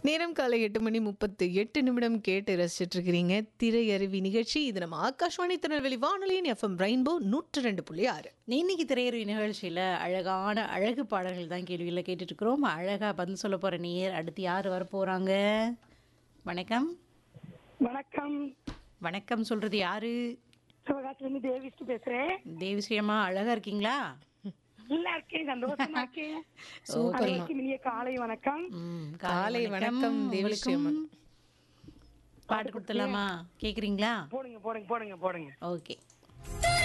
நேரம் காலை 8:38 கேட்டு ரசிச்சிட்டு இருக்கிறீங்க திரையருவி நிகழ்ச்சி. இது நம்ம ஆகாஷ்வாணி திருநெல்வேலி வானொலியின் எஃப்எம் ரெயின்போ 102.6. இன்னைக்கு திரையரவு நிகழ்ச்சியில் அழகான அழகு பாடல்கள் தான் கேள்வியில் கேட்டுட்டு இருக்கிறோம். அழகாக பதில் சொல்ல போகிற நேர் அடுத்து யார் வர போகிறாங்க? வணக்கம். வணக்கம். வணக்கம் சொல்கிறது யாரு? சிவகாசிலிருந்து தேவிஸ்ரீ பேசுறேன். தேவிஸ்ரீ அம்மா அழகாக இருக்கீங்களா? நல்லா இருக்கேன், சந்தோஷமா இருக்கேன். சூப்பர்மா. அனைவருக்கும் இனிய காலை வணக்கம். காலை வணக்கம் தேவிஸ்ரீ அம்மா. பாட்டு கொடுத்துடலாமா? கேட்குறீங்களா? போடுங்க போடுங்க போடுங்க போடுங்க. ஓகே.